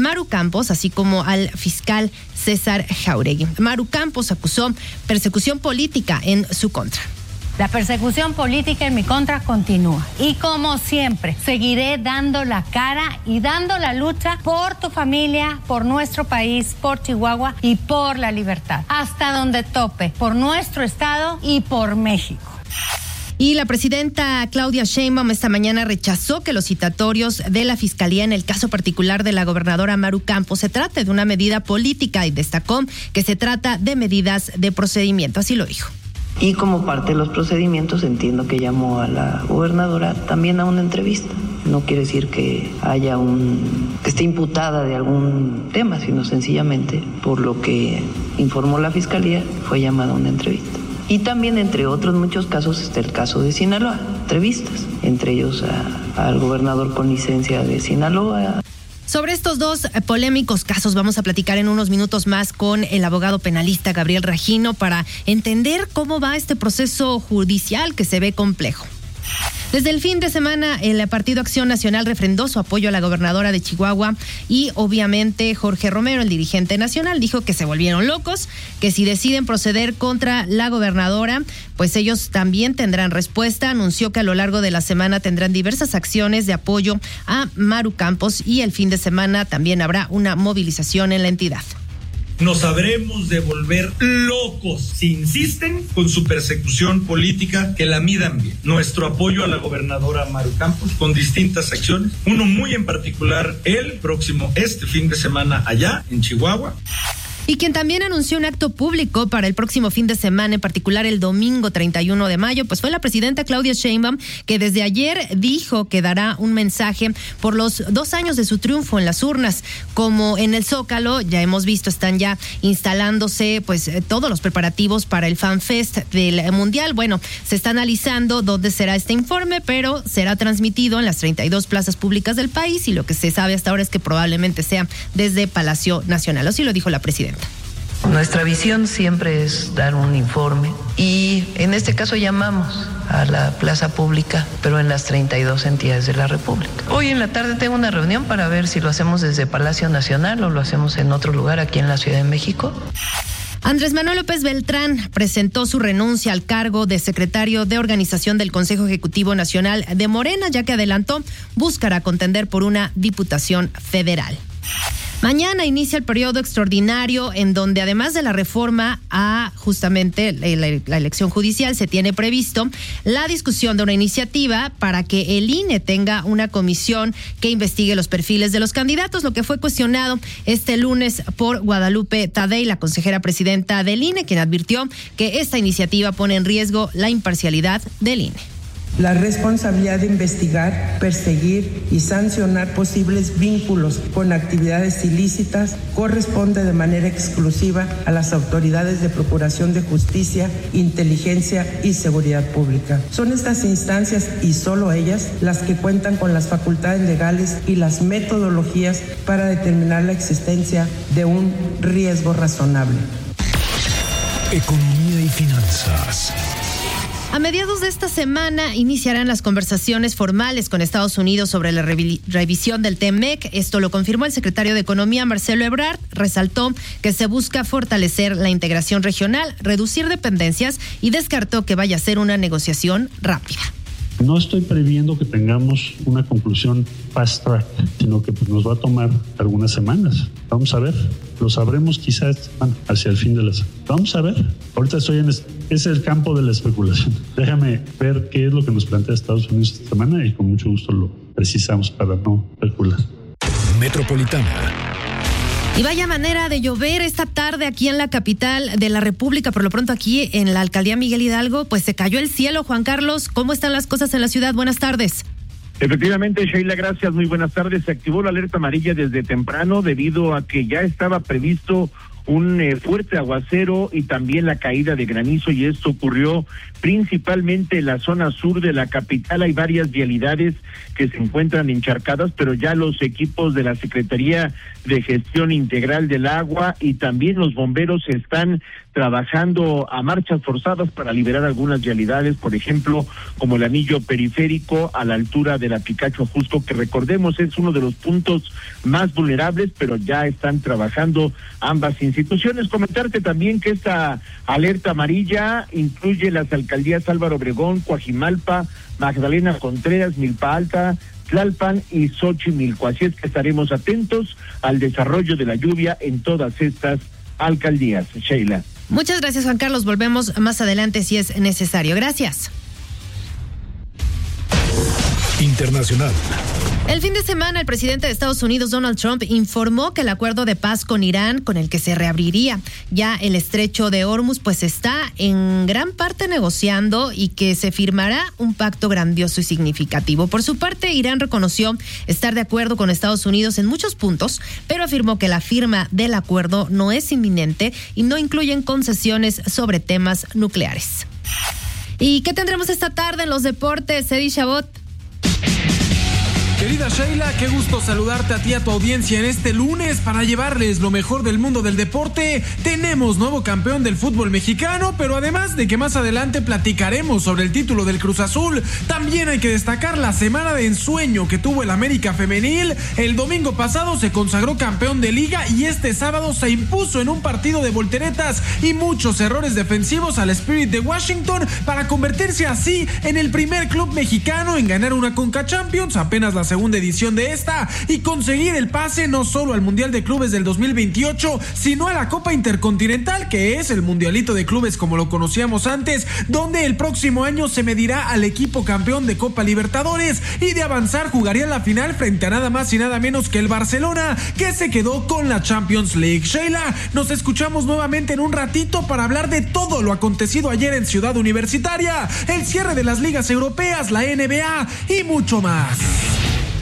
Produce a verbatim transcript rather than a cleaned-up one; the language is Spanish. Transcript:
Maru Campos, así como al fiscal César Jáuregui. Maru Campos acusó persecución política en su contra. La persecución política en mi contra continúa. Y como siempre, seguiré dando la cara y dando la lucha por tu familia, por nuestro país, por Chihuahua y por la libertad. Hasta donde tope, por nuestro estado y por México. Y la presidenta Claudia Sheinbaum esta mañana rechazó que los citatorios de la Fiscalía en el caso particular de la gobernadora Maru Campos se trate de una medida política y destacó que se trata de medidas de procedimiento. Así lo dijo. Y como parte de los procedimientos entiendo que llamó a la gobernadora también a una entrevista. No quiere decir que haya un que esté imputada de algún tema, sino sencillamente por lo que informó la Fiscalía fue llamada a una entrevista. Y también entre otros muchos casos está el caso de Sinaloa, entrevistas, entre ellos a, al gobernador con licencia de Sinaloa. Sobre estos dos polémicos casos vamos a platicar en unos minutos más con el abogado penalista Gabriel Ragino para entender cómo va este proceso judicial que se ve complejo. Desde el fin de semana, el Partido Acción Nacional refrendó su apoyo a la gobernadora de Chihuahua y obviamente Jorge Romero, el dirigente nacional, dijo que se volvieron locos, que si deciden proceder contra la gobernadora, pues ellos también tendrán respuesta. Anunció que a lo largo de la semana tendrán diversas acciones de apoyo a Maru Campos y el fin de semana también habrá una movilización en la entidad. Nos habremos de volver locos si insisten con su persecución política, que la midan bien. Nuestro apoyo a la gobernadora Maru Campos con distintas acciones, uno muy en particular el próximo este fin de semana allá en Chihuahua. Y quien también anunció un acto público para el próximo fin de semana, en particular el domingo treinta y uno de mayo, pues fue la presidenta Claudia Sheinbaum, que desde ayer dijo que dará un mensaje por los dos años de su triunfo en las urnas. Como en el Zócalo, ya hemos visto, están ya instalándose pues todos los preparativos para el FanFest del Mundial. Bueno, se está analizando dónde será este informe, pero será transmitido en las treinta y dos plazas públicas del país y lo que se sabe hasta ahora es que probablemente sea desde Palacio Nacional. Así lo dijo la presidenta. Nuestra visión siempre es dar un informe y en este caso llamamos a la plaza pública, pero en las treinta y dos entidades de la República. Hoy en la tarde tengo una reunión para ver si lo hacemos desde Palacio Nacional o lo hacemos en otro lugar aquí en la Ciudad de México. Andrés Manuel López Beltrán presentó su renuncia al cargo de secretario de organización del Consejo Ejecutivo Nacional de Morena, ya que adelantó buscará contender por una diputación federal. Mañana inicia el periodo extraordinario en donde además de la reforma a justamente la, la elección judicial se tiene previsto la discusión de una iniciativa para que el I N E tenga una comisión que investigue los perfiles de los candidatos, lo que fue cuestionado este lunes por Guadalupe Tadei, la consejera presidenta del I N E, quien advirtió que esta iniciativa pone en riesgo la imparcialidad del I N E. La responsabilidad de investigar, perseguir y sancionar posibles vínculos con actividades ilícitas corresponde de manera exclusiva a las autoridades de Procuración de Justicia, Inteligencia y Seguridad Pública. Son estas instancias y solo ellas las que cuentan con las facultades legales y las metodologías para determinar la existencia de un riesgo razonable. Economía y finanzas. A mediados de esta semana iniciarán las conversaciones formales con Estados Unidos sobre la revi- revisión del T M E C. Esto lo confirmó el secretario de Economía, Marcelo Ebrard. Resaltó que se busca fortalecer la integración regional, reducir dependencias y descartó que vaya a ser una negociación rápida. No estoy previendo que tengamos una conclusión fast track, sino que pues, nos va a tomar algunas semanas. Vamos a ver, lo sabremos quizás bueno, hacia el fin de la semana. Vamos a ver, ahorita estoy en... Este, es el campo de la especulación. Déjame ver qué es lo que nos plantea Estados Unidos esta semana y con mucho gusto lo precisamos para no especular. Metropolitana. Y vaya manera de llover esta tarde aquí en la capital de la República. Por lo pronto aquí en la alcaldía Miguel Hidalgo, pues se cayó el cielo. Juan Carlos, ¿cómo están las cosas en la ciudad? Buenas tardes. Efectivamente, Sheila, gracias, muy buenas tardes. Se activó la alerta amarilla desde temprano debido a que ya estaba previsto un eh, fuerte aguacero y también la caída de granizo, y esto ocurrió principalmente en la zona sur de la capital. Hay varias vialidades que se encuentran encharcadas, pero ya los equipos de la Secretaría de Gestión Integral del Agua y también los bomberos están trabajando a marchas forzadas para liberar algunas vialidades, por ejemplo, como el anillo periférico a la altura de la Picacho Ajusco, que recordemos es uno de los puntos más vulnerables, pero ya están trabajando ambas instituciones. Comentarte también que esta alerta amarilla incluye las alcaldías Álvaro Obregón, Coajimalpa, Magdalena Contreras, Milpa Alta, Tlalpan y Xochimilco. Así es que estaremos atentos al desarrollo de la lluvia en todas estas alcaldías. Sheila. Muchas gracias, Juan Carlos. Volvemos más adelante si es necesario. Gracias. Internacional. El fin de semana, el presidente de Estados Unidos, Donald Trump, informó que el acuerdo de paz con Irán, con el que se reabriría ya el estrecho de Hormuz, pues está en gran parte negociando y que se firmará un pacto grandioso y significativo. Por su parte, Irán reconoció estar de acuerdo con Estados Unidos en muchos puntos, pero afirmó que la firma del acuerdo no es inminente y no incluyen concesiones sobre temas nucleares. ¿Y qué tendremos esta tarde en los deportes, Eddie Chabot? Querida Sheila, qué gusto saludarte a ti y a tu audiencia en este lunes para llevarles lo mejor del mundo del deporte. Tenemos nuevo campeón del fútbol mexicano, pero además de que más adelante platicaremos sobre el título del Cruz Azul, también hay que destacar la semana de ensueño que tuvo el América Femenil. El domingo pasado se consagró campeón de liga y este sábado se impuso en un partido de volteretas y muchos errores defensivos al Spirit de Washington para convertirse así en el primer club mexicano en ganar una Conca Champions, apenas la segunda edición de esta, y conseguir el pase no solo al Mundial de Clubes del dos mil veintiocho, sino a la Copa Intercontinental, que es el mundialito de clubes como lo conocíamos antes, donde el próximo año se medirá al equipo campeón de Copa Libertadores, y de avanzar jugaría la final frente a nada más y nada menos que el Barcelona, que se quedó con la Champions League. Sheila, nos escuchamos nuevamente en un ratito para hablar de todo lo acontecido ayer en Ciudad Universitaria, el cierre de las ligas europeas, la N B A y mucho más.